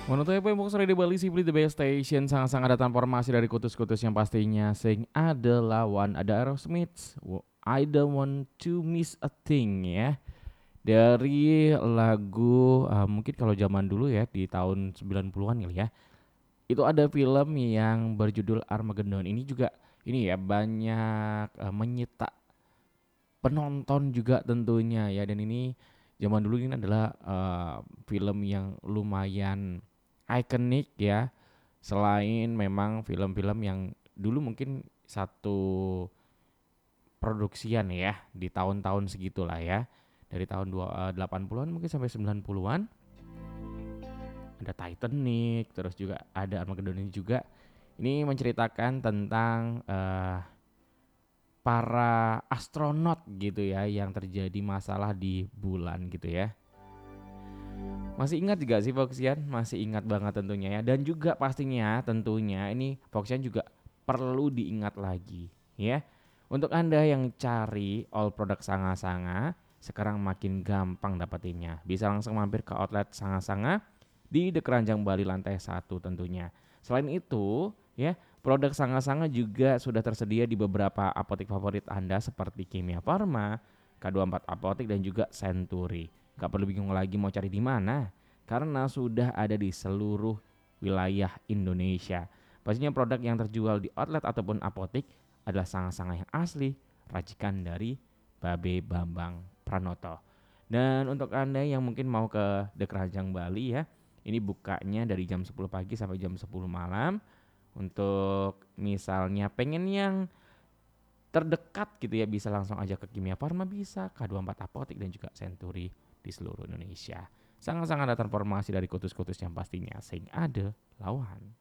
Menurut apa yang fokus di Bali Simply the best station sangat-sangat ada transformasi dari kutus-kutus yang pastinya sing ada lawan ada Aerosmith. I don't want to miss a thing ya. Dari lagu mungkin kalau zaman dulu ya di tahun 90-an kali ya. Itu ada film yang berjudul Armageddon. Ini juga ini ya banyak menyita penonton juga tentunya ya, dan ini zaman dulu ini adalah film yang lumayan ikonik ya, selain memang film-film yang dulu mungkin satu produksian ya di tahun-tahun segitulah ya, dari tahun 80-an mungkin sampai 90-an. Ada Titanic, terus juga ada Armageddon ini juga. Ini menceritakan tentang para astronot gitu ya yang terjadi masalah di bulan gitu ya. Masih ingat juga sih Foxian? Masih ingat banget tentunya ya. Dan juga pastinya tentunya ini Foxian juga perlu diingat lagi ya. Untuk Anda yang cari all produk Sanga-Sanga, sekarang makin gampang dapetinnya. Bisa langsung mampir ke outlet Sanga-Sanga di The Keranjang Bali lantai 1 tentunya. Selain itu, ya, produk Sanga-Sanga juga sudah tersedia di beberapa apotek favorit Anda seperti Kimia Farma, K24 Apotek dan juga Century. Gak perlu bingung lagi mau cari di mana, karena sudah ada di seluruh wilayah Indonesia. Pastinya produk yang terjual di outlet ataupun apotek adalah Sanga-Sanga yang asli, racikan dari Babe Bambang Pranoto. Dan untuk Anda yang mungkin mau ke The Keranjang Bali ya, ini bukanya dari jam 10 pagi sampai jam 10 malam. Untuk misalnya pengen yang terdekat gitu ya, bisa langsung aja ke Kimia Farma, bisa K24 Apotek dan juga Century di seluruh Indonesia. Sangat-sangat ada transformasi dari kutus-kutus yang pastinya sing ada lawan.